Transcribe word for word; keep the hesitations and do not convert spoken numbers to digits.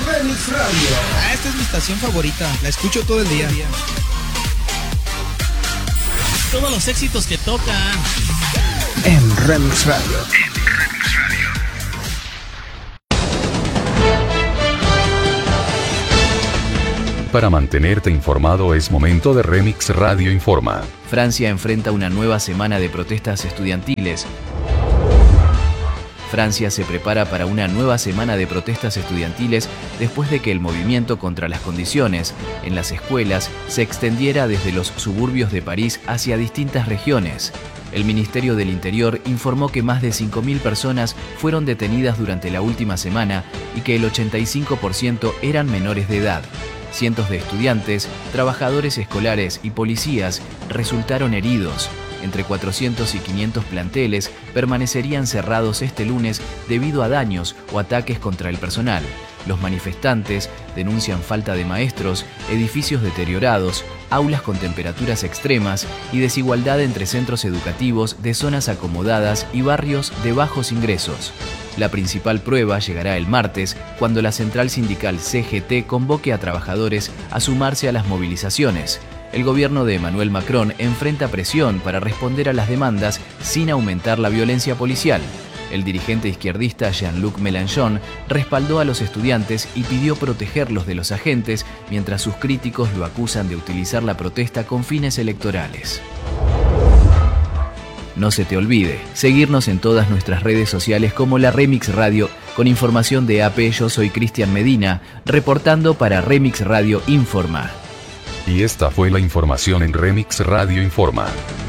Remix Radio. Ah, esta es mi estación favorita. La escucho todo el día. Todos los éxitos que tocan. En Remix Radio. En Remix Radio. Para mantenerte informado es momento de Remix Radio Informa. Francia enfrenta una nueva semana de protestas estudiantiles. Francia se prepara para una nueva semana de protestas estudiantiles después de que el movimiento contra las condiciones en las escuelas se extendiera desde los suburbios de París hacia distintas regiones. El Ministerio del Interior informó que más de cinco mil personas fueron detenidas durante la última semana y que el ochenta y cinco por ciento eran menores de edad. Cientos de estudiantes, trabajadores escolares y policías resultaron heridos. Entre cuatrocientos y quinientos planteles permanecerían cerrados este lunes debido a daños o ataques contra el personal. Los manifestantes denuncian falta de maestros, edificios deteriorados, aulas con temperaturas extremas y desigualdad entre centros educativos de zonas acomodadas y barrios de bajos ingresos. La principal prueba llegará el martes, cuando la central sindical C G T convoque a trabajadores a sumarse a las movilizaciones. El gobierno de Emmanuel Macron enfrenta presión para responder a las demandas sin aumentar la violencia policial. El dirigente izquierdista Jean-Luc Mélenchon respaldó a los estudiantes y pidió protegerlos de los agentes, mientras sus críticos lo acusan de utilizar la protesta con fines electorales. No se te olvide seguirnos en todas nuestras redes sociales como la Remix Radio, con información de A P. Yo soy Cristian Medina, reportando para Remix Radio Informa. Y esta fue la información en Remix Radio Informa.